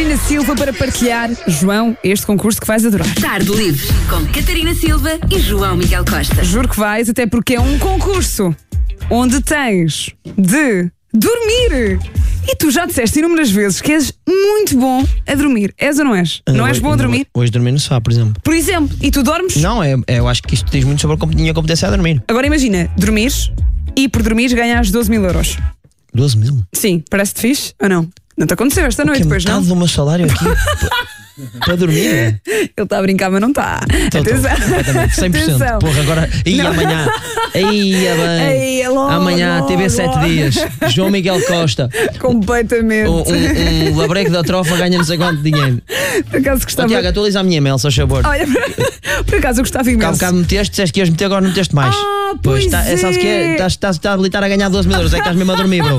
Catarina Silva para partilhar, João, este concurso que vais adorar. Tarde Livre, com Catarina Silva e João Miguel Costa. Juro que vais, até porque é um concurso onde tens de dormir. E tu já disseste inúmeras vezes que és muito bom a dormir. És ou não és? Não és bom a dormir? Hoje dormir no sofá, por exemplo. Por exemplo, e tu dormes? Não, eu acho que isto diz muito sobre a minha competência a dormir. Agora imagina, dormires e por dormires ganhas 12 mil euros. 12 mil? Sim, parece-te fixe ou não? Não te aconteceu esta noite, depois não? Metade do meu salário aqui para dormir? Ele está a brincar, mas não está. Atenção. 100%. Atenção. Porra, agora. E amanhã. Ia bem. Logo, amanhã, logo, TV 7 logo. dias. João Miguel Costa. Completamente. Um labreco da trofa ganha não sei quanto dinheiro. Por acaso gostava. Tiago, atualiza a minha e-mail, só favor. Olha, por acaso eu gostava Cá imenso. bocado meteste, disseste que ias meter, agora não meteste mais. Pois sabes que é? Estás a habilitar a ganhar 12 mil euros, é que estás mesmo a dormir, bro.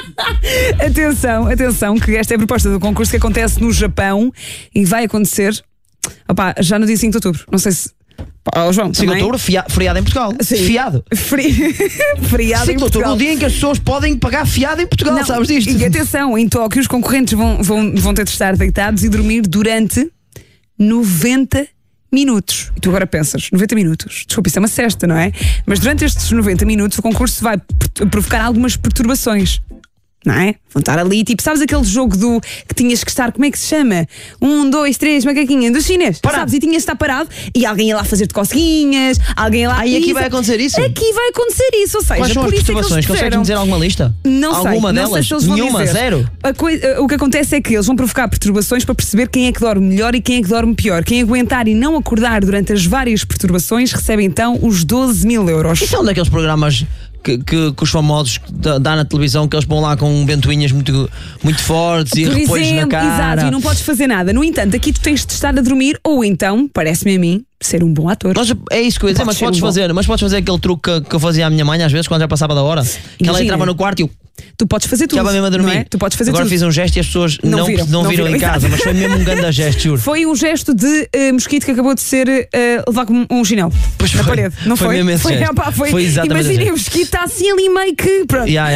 Atenção, que esta é a proposta do concurso que acontece no Japão e vai acontecer já no dia 5 de outubro. Não sei se. João, 5 de outubro, feriado em Portugal. Sim. Fiado. Feriado 5 em de outubro, Portugal. o dia em que as pessoas podem pagar fiado em Portugal, Não, sabes disto? E atenção, em Tóquio os concorrentes vão ter de estar deitados e dormir durante 90 minutos. E tu agora pensas, 90 minutos? Desculpa, isso é uma sesta, não é? Mas durante estes 90 minutos o concurso vai provocar algumas perturbações. Não é? Vão estar ali, tipo, sabes aquele jogo que tinhas que estar, como é que se chama? 1, 2, 3, macaquinha, dos chinês, sabes? E tinhas de estar parado e alguém ia lá fazer-te cosquinhas, alguém ia lá. Aí aqui vai acontecer isso? Aqui vai acontecer isso, ou seja, Quais são as por isso perturbações? é que eles Consegues-me dizer alguma lista? Não sei. Alguma Não delas? sei se eles vão Nenhuma? dizer. Zero? O que acontece é que eles vão provocar perturbações para perceber quem é que dorme melhor e quem é que dorme pior. Quem aguentar e não acordar durante as várias perturbações recebe então os 12 mil euros. Isso é um daqueles programas que os famosos dá na televisão, que eles vão lá com ventoinhas muito fortes e repões na cara. Exato, e não podes fazer nada. No entanto, aqui tu tens de estar a dormir ou então, parece-me a mim, ser um bom ator. Mas é isso que eu ia dizer, mas podes fazer aquele truque que eu fazia à minha mãe às vezes quando já passava da hora. Que ela entrava no quarto e eu tu podes fazer tudo. estava mesmo a dormir. Não é? Tu podes fazer Agora tudo. fiz um gesto e as pessoas não viram em casa, mas foi mesmo um grande gesto, juro. Foi um gesto de mosquito que acabou de ser levar com um chinelo na parede. Não foi? Foi mesmo esse gesto. Foi exatamente esse Imaginem, o gesto. mosquito está assim ali meio que. Pronto.